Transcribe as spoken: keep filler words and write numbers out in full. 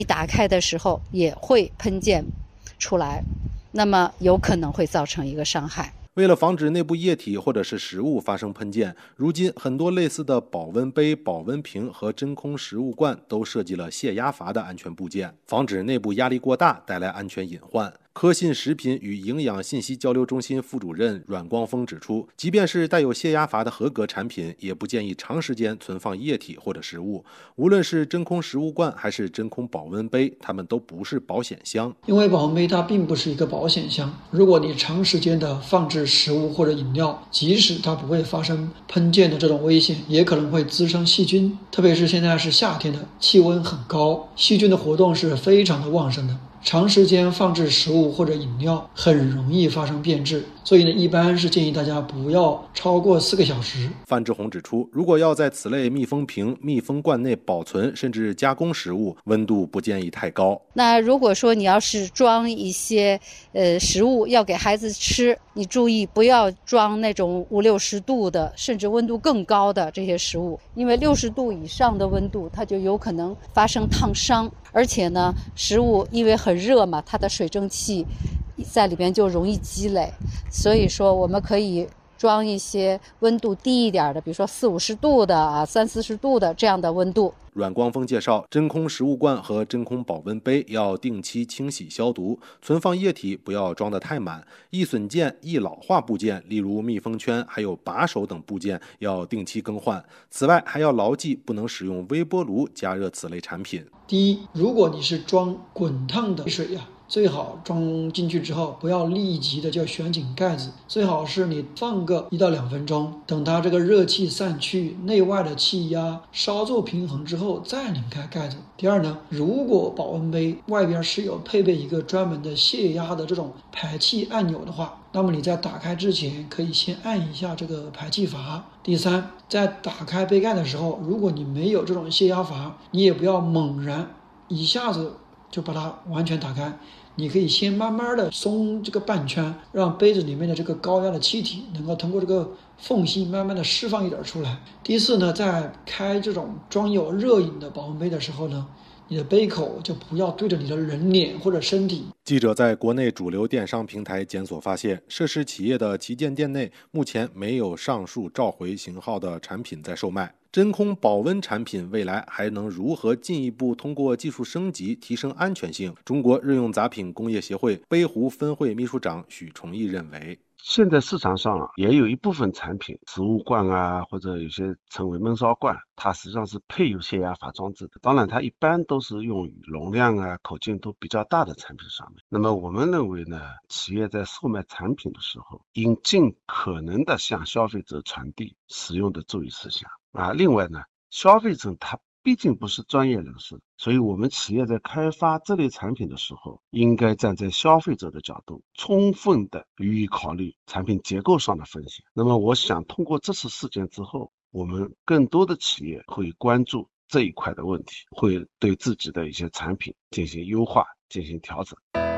一打开的时候也会喷溅出来，那么有可能会造成一个伤害。 为了防止内部液体或者是食物发生喷溅，如今很多类似的保温杯、保温瓶和真空食物罐都设计了泄压阀的安全部件，防止内部压力过大带来安全隐患。科信食品与营养信息交流中心副主任阮光峰指出，即便是带有泄压阀的合格产品，也不建议长时间存放液体或者食物。无论是真空食物罐还是真空保温杯，它们都不是保险箱。 因为保温杯它并不是一个保险箱，如果你长时间的放置食物或者饮料，即使它不会发生喷溅的这种危险，也可能会滋生细菌。特别是现在是夏天的，气温很高，细菌的活动是非常的旺盛的。长时间放置食物或者饮料很容易发生变质，所以呢，一般是建议大家不要超过四个小时。 范志红指出，如果要在此类密封瓶、密封罐内保存甚至加工食物，温度不建议太高。 那如果说你要是装一些呃食物要给孩子吃，你注意不要装那种五六十度的，甚至温度更高的这些食物，因为六十度以上的温度，它就有可能发生烫伤。而且呢，食物因为很热嘛，它的水蒸气在里边就容易积累，所以说我们可以装一些温度低一点的，比如说四五十度的啊，三四十度的这样的温度。 阮光峰介绍，真空食物罐和真空保温杯要定期清洗消毒，存放液体不要装得太满，易损件、易老化部件，例如密封圈还有把手等部件要定期更换。此外，还要牢记不能使用微波炉加热此类产品。 第一，如果你是装滚烫的水呀、啊，最好装进去之后不要立即的就旋紧盖子，最好是你放个一到两分钟，等它这个热气散去，内外的气压稍作平衡之后再拧开盖子。第二呢，如果保温杯外边是有配备一个专门的泄压的这种排气按钮的话，那么你在打开之前可以先按一下这个排气阀。第三，在打开杯盖的时候，如果你没有这种泄压阀，你也不要猛然一下子就把它完全打开，你可以先慢慢的松这个半圈，让杯子里面的这个高压的气体能够通过这个缝隙慢慢的释放一点出来。第四呢，在开这种装有热饮的保温杯的时候呢，你的杯口就不要对着你的人脸或者身体。 记者在国内主流电商平台检索发现，涉事企业的旗舰店内目前没有上述召回型号的产品在售卖。真空保温产品未来还能如何进一步通过技术升级提升安全性？中国日用杂品工业协会杯壶分会秘书长许崇义认为， 现在市场上也有一部分产品，食物罐啊，或者有些称为焖烧罐，它实际上是配有泄压阀装置的。当然，它一般都是用于容量啊、口径都比较大的产品上面。那么我们认为呢，企业在售卖产品的时候，应尽可能的向消费者传递使用的注意事项啊。另外呢，消费者他毕竟不是专业人士，所以我们企业在开发这类产品的时候，应该站在消费者的角度，充分的予以考虑产品结构上的风险。那么我想通过这次事件之后，我们更多的企业会关注这一块的问题，会对自己的一些产品进行优化，进行调整。